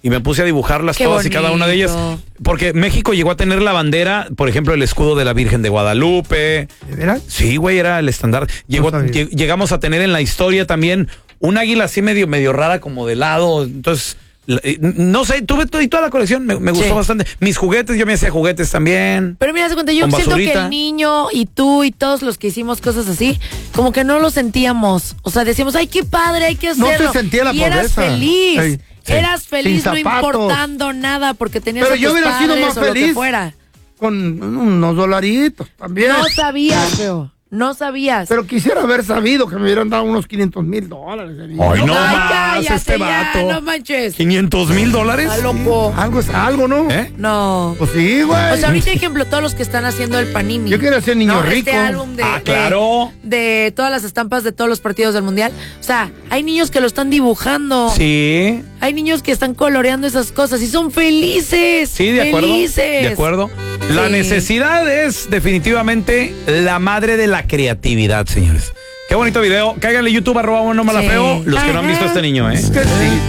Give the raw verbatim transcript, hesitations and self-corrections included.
y me puse a dibujarlas Qué todas bonito. y cada una de ellas. Porque México llegó a tener la bandera, por ejemplo, el escudo de la Virgen de Guadalupe. ¿De veras? Sí, güey, era el estándar. Llegó, No sabía. lleg- llegamos a tener en la historia también un águila así medio, medio rara, como de lado. Entonces, la- eh, no sé, tuve to- y toda la colección, me, me gustó Sí. bastante. Mis juguetes, yo me hacía juguetes también. Pero mira, se cuenta, yo Con siento que basurita. el niño y tú y todos los que hicimos cosas así, como que no lo sentíamos. O sea, decíamos, ay, qué padre, hay que No hacerlo. se sentía la y eras pobreza. feliz. Ey, sí. Eras feliz Sin no zapatos. importando nada porque tenías Pero a yo tus hubiera sido padres más o lo que feliz. fuera. Con unos dolaritos también. No sabías, feo. No sabías. Pero quisiera haber sabido que me hubieran dado unos quinientos mil dólares. de dinero. Ay, no Ay, más, cállate este ya, vato. no manches. ¿quinientos mil dólares? Está loco. Algo es algo, ¿no? ¿Eh? No. Pues sí, güey. O sea, ahorita, ejemplo, todos los que están haciendo el Panini. Yo quiero ser niño ¿no? rico. Este álbum de, Ah, de- claro. de todas las estampas de todos los partidos del Mundial. O sea, hay niños que lo están dibujando. Sí, Hay niños que están coloreando esas cosas y son felices. sí, de acuerdo. Felices. De acuerdo. La Sí. necesidad es definitivamente la madre de la creatividad, señores. Qué bonito video. Cáiganle YouTube, arroba uno malafeo. Sí. Los que no han visto a este niño, ¿eh? Es que sí.